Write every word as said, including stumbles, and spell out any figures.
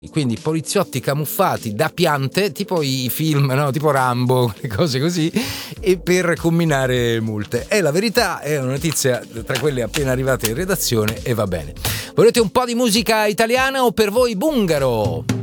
quindi poliziotti camuffati da piante, tipo i film, no? Tipo Rambo, cose così, e per comminare multe. È la verità, è una notizia tra quelle appena arrivate in redazione e va bene. Volete un po' di musica italiana o per voi Bungaro?